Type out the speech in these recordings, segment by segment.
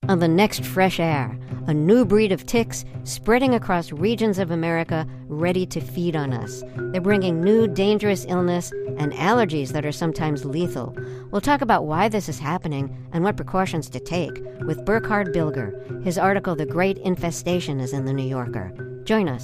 on the next fresh air, a new breed of ticks spreading across regions of America ready to feed on us. They're bringing new dangerous illness and allergies that are sometimes lethal. We'll talk about why this is happening and what precautions to take with Burkhard Bilger. His article, The Great Infestation, is in The New Yorker. Join us.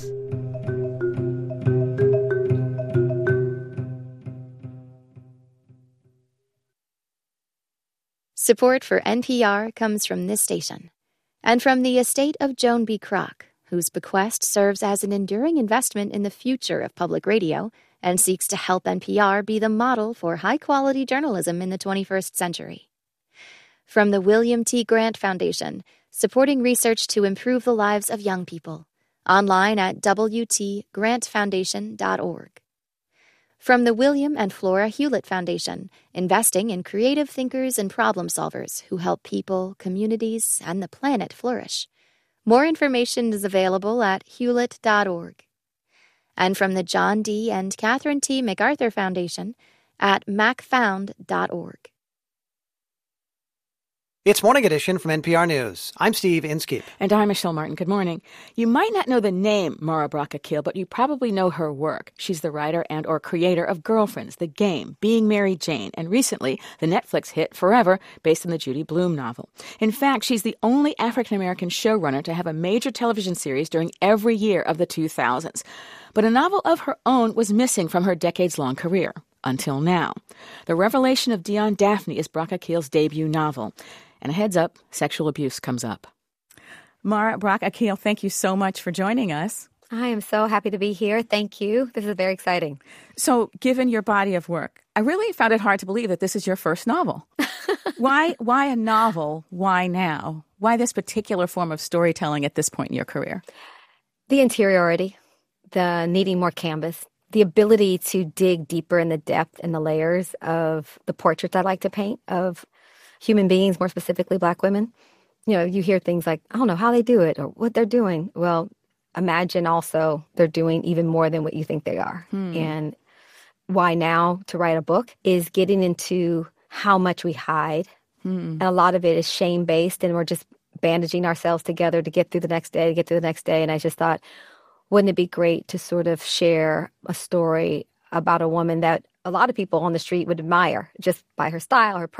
Support for NPR comes from this station and from the estate of Joan B. Kroc, whose bequest serves as an enduring investment in the future of public radio and seeks to help NPR be the model for high-quality journalism in the 21st century. From the William T. Grant Foundation, supporting research to improve the lives of young people. Online at wtgrantfoundation.org. From the William and Flora Hewlett Foundation, investing in creative thinkers and problem solvers who help people, communities, and the planet flourish. More information is available at hewlett.org. And from the John D. and Catherine T. MacArthur Foundation at macfound.org. It's Morning Edition from NPR News. I'm Steve Inskeep. And I'm Michelle Martin. Good morning. You might not know the name Mara Brock Akil, but you probably know her work. She's the writer and or creator of Girlfriends, The Game, Being Mary Jane, and recently the Netflix hit Forever, based on the Judy Blume novel. In fact, she's the only African-American showrunner to have a major television series during every year of the 2000s. But a novel of her own was missing from her decades-long career, until now. The Revelation of Dion Daphne is Brock Akil's debut novel. And a heads up, sexual abuse comes up. Mara Brock Akil, thank you so much for joining us. I am so happy to be here. Thank you. This is very exciting. So, given your body of work, I really found it hard to believe that this is your first novel. Why a novel? Why now? Why this particular form of storytelling at this point in your career? The interiority, the needing more canvas, the ability to dig deeper in the depth and the layers of the portraits I like to paint of human beings, more specifically Black women. You know, you hear things like, I don't know how they do it or what they're doing. Well, imagine also they're doing even more than what you think they are. And why now to write a book is getting into how much we hide. And a lot of it is shame-based, and we're just bandaging ourselves together to get through the next day, And I just thought, wouldn't it be great to sort of share a story about a woman that a lot of people on the street would admire just by her style, her